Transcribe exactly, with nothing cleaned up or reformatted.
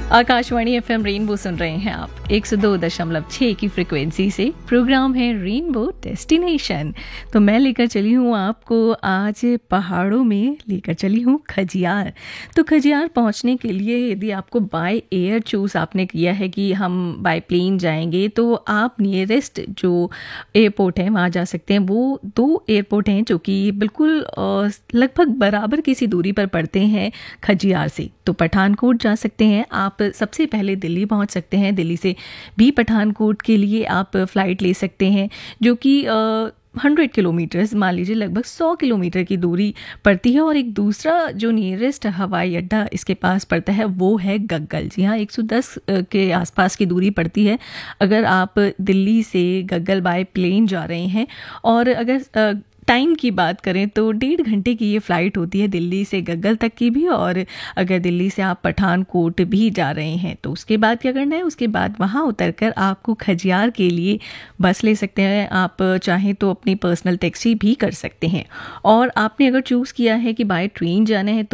Akashvani FM rainbow सुन रहे हैं आप एक सौ दो दशमलव छह की फ्रिक्वेंसी से। प्रोग्राम है रेनबो डेस्टिनेशन। तो मैं लेकर चली हूँ आपको आज पहाड़ों में, लेकर चली हूँ खजियार। तो खजियार पहुँचने के लिए यदि आपको बाय एयर चूज़ आपने किया है कि हम बाय प्लेन जाएंगे, तो आप नियरेस्ट जो एयरपोर्ट है वहाँ जा सकते हैं। वो दो एयरपोर्ट हैं जो कि बिल्कुल लगभग बराबर किसी दूरी पर पड़ते हैं खजियार से। तो पठानकोट जा सकते हैं आप, सबसे पहले दिल्ली पहुंच सकते हैं। दिल्ली से भी पठानकोट के लिए आप फ़्लाइट ले सकते हैं, जो कि हंड्रेड किलोमीटर्स, मान लीजिए लगभग सौ किलोमीटर की दूरी पड़ती है। और एक दूसरा जो नियरेस्ट हवाई अड्डा इसके पास पड़ता है वो है गग्गल। जी हाँ, एक सौ दस के आसपास की दूरी पड़ती है अगर आप दिल्ली से गग्गल बाय प्लेन जा रहे हैं। और अगर टाइम की बात करें तो डेढ़ घंटे की ये फ़्लाइट होती है दिल्ली से गग्गल तक की भी। और अगर दिल्ली से आप पठानकोट भी जा रहे हैं तो उसके बाद क्या करना है, उसके बाद वहाँ उतरकर आपको खजियार के लिए बस ले सकते हैं। आप चाहें तो अपनी पर्सनल टैक्सी भी कर सकते हैं। और आपने अगर चूज़ किया है कि बाय ट्रेन जाना है